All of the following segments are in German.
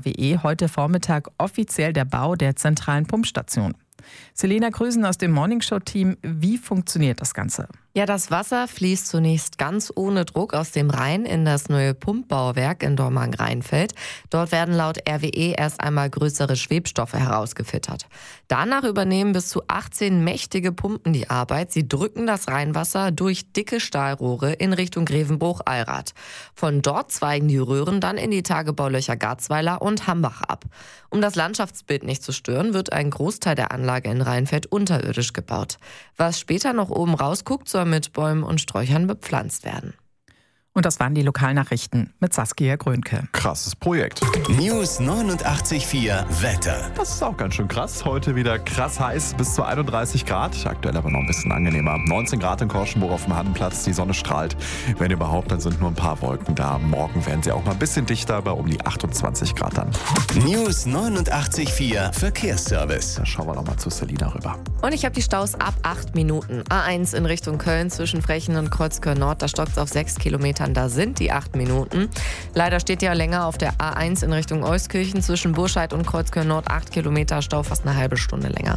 RWE heute Vormittag offiziell der Bau der zentralen Pumpstation. Selena Krüsen aus dem Morningshow-Team, wie funktioniert das Ganze? Ja, das Wasser fließt zunächst ganz ohne Druck aus dem Rhein in das neue Pumpbauwerk in Dormagen-Rheinfeld. Dort werden laut RWE erst einmal größere Schwebstoffe herausgefiltert. Danach übernehmen bis zu 18 mächtige Pumpen die Arbeit. Sie drücken das Rheinwasser durch dicke Stahlrohre in Richtung Grevenbruch-Allrath. Von dort zweigen die Röhren dann in die Tagebaulöcher Garzweiler und Hambach ab. Um das Landschaftsbild nicht zu stören, wird ein Großteil der Anlage in Rheinfeld unterirdisch gebaut. Was später noch oben rausguckt, soll mit Bäumen und Sträuchern bepflanzt werden. Und das waren die Lokalnachrichten mit Saskia Grönke. Krasses Projekt. News 89,4 Wetter. Das ist auch ganz schön krass. Heute wieder krass heiß, bis zu 31 Grad. Aktuell aber noch ein bisschen angenehmer. 19 Grad in Korschenburg auf dem Hahnenplatz. Die Sonne strahlt. Wenn überhaupt, dann sind nur ein paar Wolken da. Morgen werden sie auch mal ein bisschen dichter, aber um die 28 Grad dann. News 89,4 Verkehrsservice. Da schauen wir noch mal zu Selina rüber. Und ich habe die Staus ab 8 Minuten. A1 in Richtung Köln zwischen Frechen und Kreuzköln Nord. Da stockt es auf 6 Kilometern. Da sind die 8 Minuten. Leider steht ja länger auf der A1 in Richtung Euskirchen zwischen Burscheid und Kreuzköln Nord 8 Kilometer, Stau fast eine halbe Stunde länger.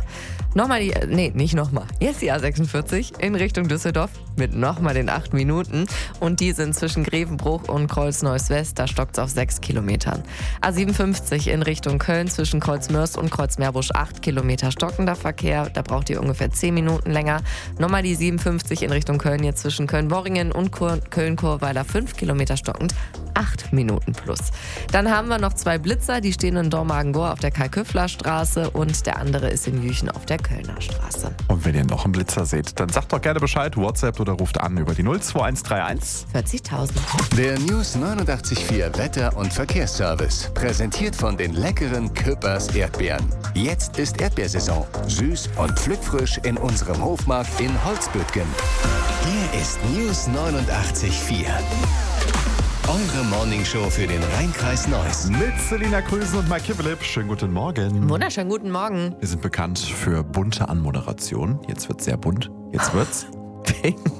Jetzt die A46 in Richtung Düsseldorf mit nochmal den 8 Minuten. Und die sind zwischen Grevenbruch und Kreuz-Neuss West, da stockt es auf 6 Kilometern. A57 in Richtung Köln zwischen Kreuzmörs und Kreuzmeerbusch 8 Kilometer stockender Verkehr, da braucht ihr ungefähr 10 Minuten länger. Nochmal die 57 in Richtung Köln, jetzt zwischen Köln-Worringen und Köln-Chorweiler 5 Kilometer stockend, 8 Minuten plus. Dann haben wir noch 2 Blitzer, die stehen in Dormagen-Gohr auf der Karl-Köffler-Straße und der andere ist in Jüchen auf der Kölner Straße. Und wenn ihr noch einen Blitzer seht, dann sagt doch gerne Bescheid, WhatsApp oder ruft an über die 02131 40.000. Der News 89,4 Wetter- und Verkehrsservice. Präsentiert von den leckeren Küppers Erdbeeren. Jetzt ist Erdbeersaison. Süß und pflückfrisch in unserem Hofmarkt in Holzbüttgen. Hier ist News 89,4. Eure Morningshow für den Rheinkreis Neuss. mit Selina Krüsen und Mike Kibelip. Schönen guten Morgen. Wunderschönen guten Morgen. Wir sind bekannt für bunte Anmoderation. Jetzt wird's sehr bunt. Jetzt wird's Pink.